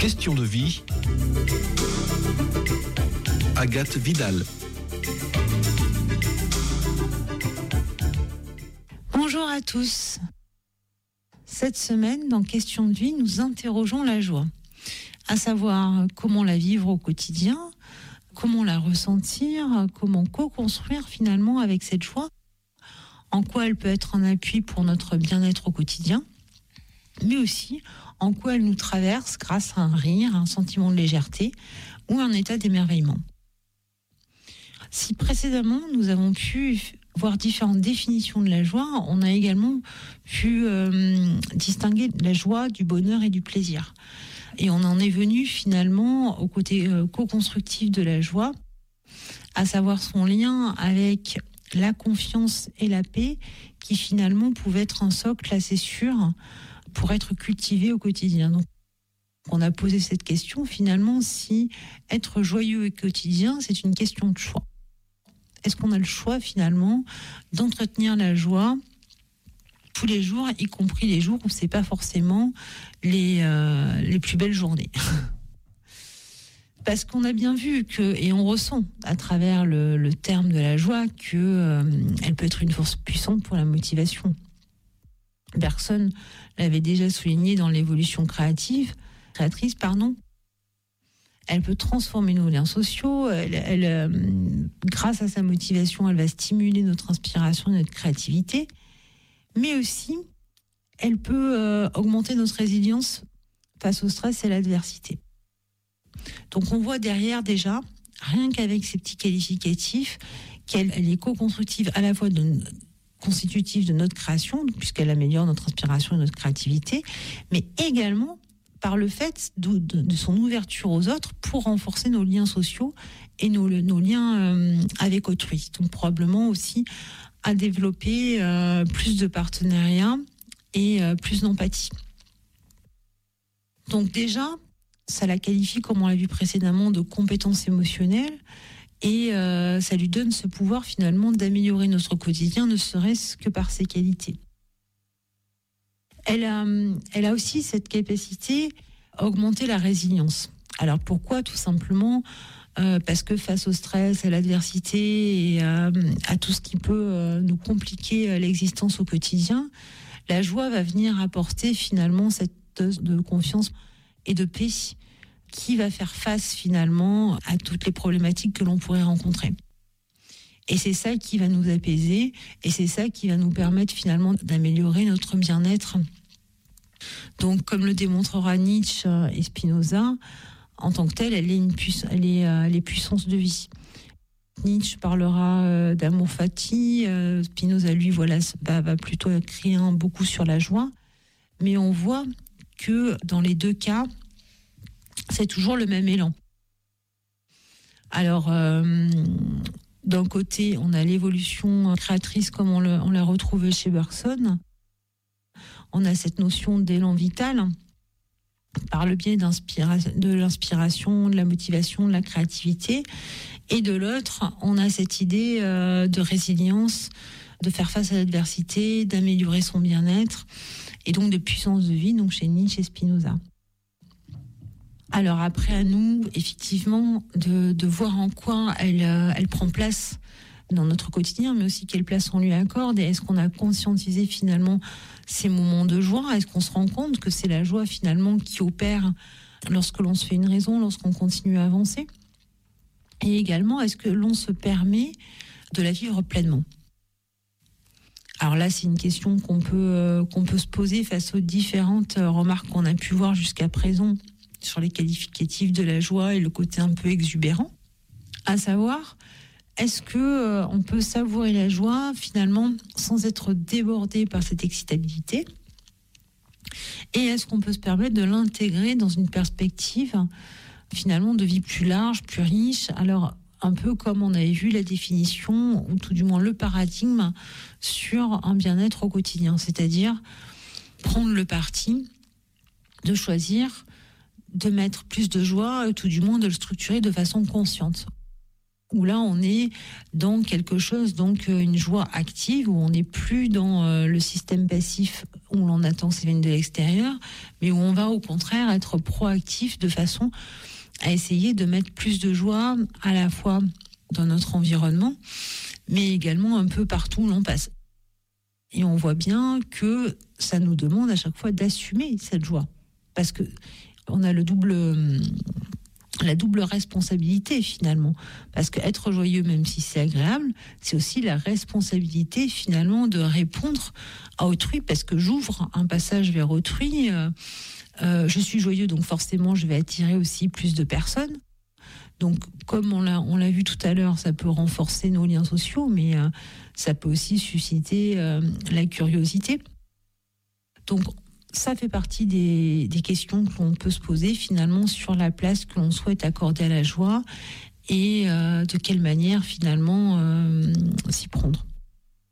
Question de vie. Agathe Vidal. Bonjour à tous. Cette semaine, dans Question de vie, nous interrogeons la joie. À savoir comment la vivre au quotidien, comment la ressentir, comment co-construire finalement avec cette joie, en quoi elle peut être un appui pour notre bien-être au quotidien, mais aussi en quoi elle nous traverse grâce à un rire, un sentiment de légèreté ou un état d'émerveillement. Si précédemment nous avons pu voir différentes définitions de la joie, on a également pu distinguer la joie du bonheur et du plaisir. Et on en est venu finalement au côté co-constructif de la joie, à savoir son lien avec la confiance et la paix, qui finalement pouvaient être un socle assez sûr pour être cultivé au quotidien. Donc, on a posé cette question finalement, si être joyeux au quotidien, c'est une question de choix. Est-ce qu'on a le choix finalement d'entretenir la joie tous les jours, y compris les jours où c'est pas forcément les plus belles journées? Parce qu'on a bien vu et on ressent à travers le terme de la joie elle peut être une force puissante pour la motivation. Bergson l'avait déjà souligné dans l'évolution créatrice. Elle peut transformer nos liens sociaux. Grâce à sa motivation, elle va stimuler notre inspiration et notre créativité. Mais aussi, elle peut augmenter notre résilience face au stress et à l'adversité. Donc on voit derrière déjà, rien qu'avec ces petits qualificatifs, qu'elle est co-constructive à la fois constitutive de notre création, puisqu'elle améliore notre inspiration et notre créativité, mais également par le fait de son ouverture aux autres pour renforcer nos liens sociaux et nos liens avec autrui. Donc probablement aussi à développer plus de partenariat et plus d'empathie. Donc déjà, ça la qualifie, comme on l'a vu précédemment, de compétence émotionnelle, et ça lui donne ce pouvoir finalement d'améliorer notre quotidien, ne serait-ce que par ses qualités. Elle a aussi cette capacité à augmenter la résilience. Alors pourquoi? Tout simplement parce que face au stress, à l'adversité et à tout ce qui peut nous compliquer l'existence au quotidien, la joie va venir apporter finalement cette dose de confiance et de paix qui va faire face finalement à toutes les problématiques que l'on pourrait rencontrer. Et c'est ça qui va nous apaiser, et c'est ça qui va nous permettre finalement d'améliorer notre bien-être. Donc, comme le démontrera Nietzsche et Spinoza, en tant que telle, elle est puissance de vie. Nietzsche parlera d'amour fati, Spinoza, lui, va plutôt écrire beaucoup sur la joie. Mais on voit que dans les deux cas, c'est toujours le même élan. Alors, d'un côté, on a l'évolution créatrice comme on l'a retrouvé chez Bergson. On a cette notion d'élan vital par le biais de l'inspiration, de la motivation, de la créativité. Et de l'autre, on a cette idée de résilience, de faire face à l'adversité, d'améliorer son bien-être, et donc de puissance de vie, donc chez Nietzsche et Spinoza. Alors après, à nous, effectivement, de voir en quoi elle prend place dans notre quotidien, mais aussi quelle place on lui accorde, et est-ce qu'on a conscientisé finalement ces moments de joie? Est-ce qu'on se rend compte que c'est la joie finalement qui opère lorsque l'on se fait une raison, lorsqu'on continue à avancer? Et également, est-ce que l'on se permet de la vivre pleinement? Alors là, c'est une question qu'on peut se poser face aux différentes remarques qu'on a pu voir jusqu'à présent sur les qualificatifs de la joie et le côté un peu exubérant. À savoir, est-ce que on peut savourer la joie finalement sans être débordé par cette excitabilité? Et est-ce qu'on peut se permettre de l'intégrer dans une perspective finalement de vie plus large, plus riche? Alors, un peu comme on avait vu la définition, ou tout du moins le paradigme sur un bien-être au quotidien, c'est-à-dire prendre le parti de choisir de mettre plus de joie, ou tout du moins de le structurer de façon consciente. où là on est dans quelque chose, donc une joie active, où on n'est plus dans le système passif où l'on attend que ça vienne de l'extérieur, mais où on va au contraire être proactif de façon à essayer de mettre plus de joie à la fois dans notre environnement, mais également un peu partout où l'on passe. Et on voit bien que ça nous demande à chaque fois d'assumer cette joie, parce que on a la double responsabilité finalement, parce qu'être joyeux, même si c'est agréable, c'est aussi la responsabilité finalement de répondre à autrui, parce que j'ouvre un passage vers autrui, je suis joyeux, donc forcément je vais attirer aussi plus de personnes. Donc comme on l'a vu tout à l'heure, ça peut renforcer nos liens sociaux, mais ça peut aussi susciter la curiosité. Donc ça fait partie des questions que l'on peut se poser finalement sur la place que l'on souhaite accorder à la joie et de quelle manière finalement s'y prendre.